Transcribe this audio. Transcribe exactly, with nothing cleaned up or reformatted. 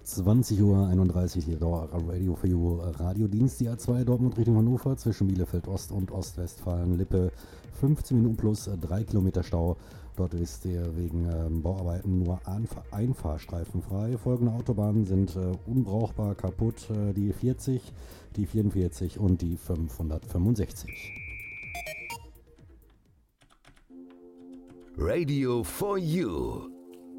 zwanzig Uhr einunddreißig, hier Dauer Radio for You Radiodienst, die A zwei Dortmund Richtung Hannover zwischen Bielefeld Ost und Ostwestfalen-Lippe. fünfzehn Minuten plus drei Kilometer Stau. Dort ist ihr wegen ähm, Bauarbeiten nur Anf- Einfahrstreifen frei. Folgende Autobahnen sind äh, unbrauchbar kaputt. Äh, die vierzig, die vierundvierzig und die fünfhundertfünfundsechzig. Radio for You.